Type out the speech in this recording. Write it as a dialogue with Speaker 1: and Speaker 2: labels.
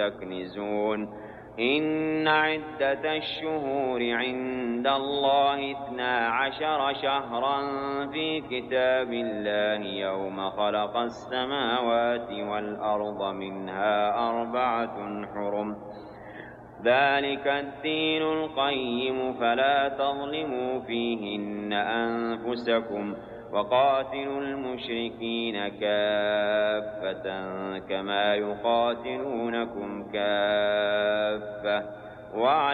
Speaker 1: تكنزون إن عدة الشهور عند الله 12 شهرا في كتاب الله يوم خلق السماوات والأرض منها 4 حرم ذلك الدين القيم فلا تظلموا فيهن أنفسكم وقاتلوا المشركين كافة كما يقاتلونكم كافة